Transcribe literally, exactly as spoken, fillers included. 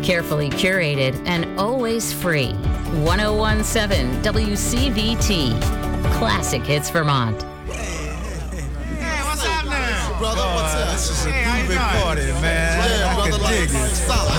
Carefully curated and always free. one oh one point seven W C V T. Classic Hits Vermont. Hey, what's up now? Brother, what's up? This is a Hey, how you groovy doing? party, man. Yeah, I brother, can like dig it. solid.